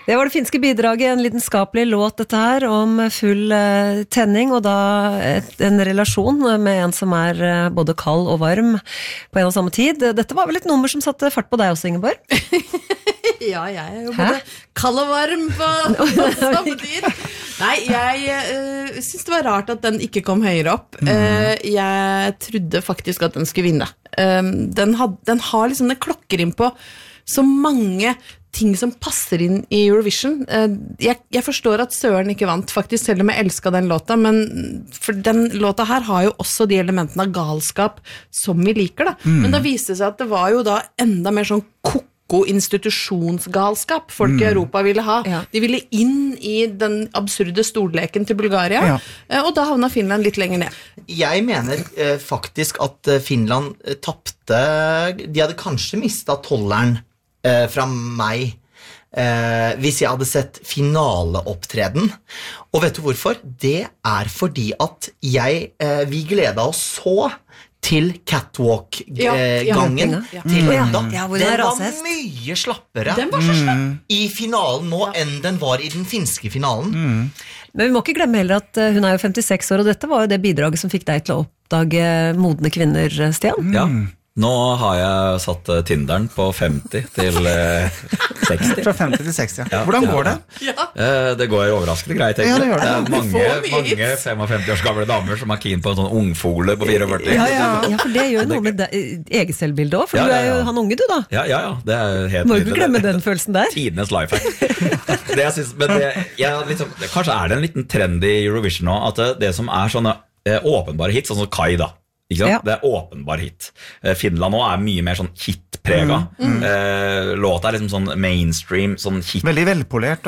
Det var det finske bidraget, en lidenskapelig låt dette her, om full tenning, og da en relasjon med en som både kald og varm på en og samme tid. Dette var vel et nummer som satte fart på deg også, Ingeborg? Ja, jeg jo både kald og varm på samme tid. Nei, jeg synes det var rart at den ikke kom høyere opp. Jeg trodde faktisk at den skulle vinne. Den har liksom, den klokker inn på så mange ting som passer inn i Eurovision. Jeg forstår at Søren ikke vant, faktisk, selv om jeg elsket den låta, men for den låta her har jo også de elementene av galskap som vi liker, da. Men da viste det seg at det var jo da enda mer sånn institusjonsgalskap folk i Europa ville ha. Ja. De ville inn i den absurde storleken til Bulgaria, og da havna Finland litt lenger ned. Jeg mener faktisk at Finland tappte, de hadde kanskje mistet tolleren fra meg hvis jeg hadde sett finaleopptreden. Og vet du hvorfor? Det fordi at vi gledet oss så til catwalk-gangen til Linda. Den var mye slappere i finalen nå enn den var i den finske finalen. Men vi må ikke glemme heller at hun jo 56 år, og dette var jo det bidraget som fikk deg til å oppdage modne kvinner, Stian. Ja. Nå har jeg satt Tinderen på 50 til 60. Fra 50 til 60, ja. Hvordan går det? Det går overraskende greit, egentlig. Ja, det gjør det. Mange 55 års gamle damer som keen på en sånn ungfole på 44. Ja, for det gjør noe med eget selvbilde også, for du jo han unge, du da. Ja, det helt må du ikke glemme den følelsen der. Tidenes lifehack. Det jeg synes, men liksom, kanskje det en liten trend i Eurovision nå, at det som sånne åpenbare hits, sånn som Kai da, ikke sant? Det åpenbar hit. Finland nå mye mer sånn hit-prega. Låta liksom sånn mainstream, sånn hit. Veldig velpolert.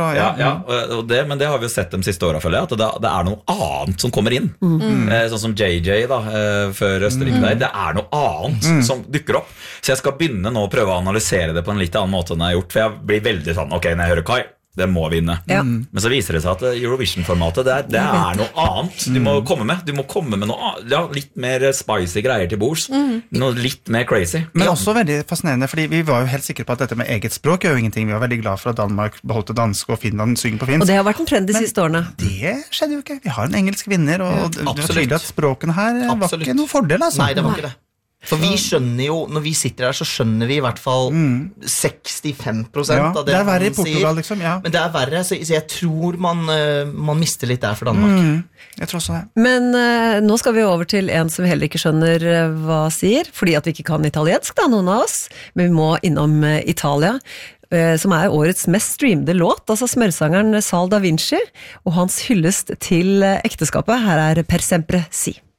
Men det har vi jo sett de siste årene, føler jeg, at det noe annet som kommer inn. Sånn som JJ da, før Østerrike der. Det noe annet som dukker opp. Så jeg skal begynne nå å prøve å analysere det på en litt annen måte enn jeg har gjort, for jeg blir veldig sånn, ok, når jeg hører Kai, det må vinne. Men så viser det seg at Eurovision-formatet det noe annet du må komme med noe litt mer spicy greier til bords, noe litt mer crazy. Men også veldig fascinerende, fordi vi var jo helt sikre på at dette med eget språk jo ingenting. Vi var veldig glad for at Danmark beholdt det danske og Finland synger på finsk. Og det har vært en trend de siste årene. Det skjedde jo ikke. Vi har en engelsk vinner, og det var tydelig at språkene her var ikke noe fordel, altså. Nei, det var ikke det. For vi skjønner jo, når vi sitter der, så skjønner vi i hvert fall 65% av det er verre i Portugal, sier. liksom, ja. Men det verre, så jeg tror man mister litt der for Danmark. Jeg tror også det. Men nå skal vi over til en som heller ikke skjønner hva sier, fordi at vi ikke kan italiensk, da, noen av oss. Men vi må innom Italia, som årets mest streamede låt, altså smørsangeren Sal Da Vinci, og hans hyllest til ekteskapet. Her Per Sempre Si.